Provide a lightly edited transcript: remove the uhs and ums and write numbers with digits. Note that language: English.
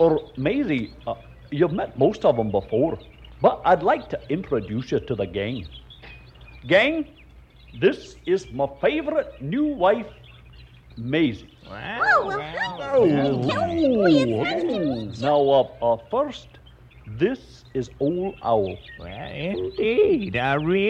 Or Maisie, you've met most of them before, but I'd like to introduce you to the gang. Gang, this is my favorite new wife, Maisie. Now, first, this is Old Owl. Well, indeed, a real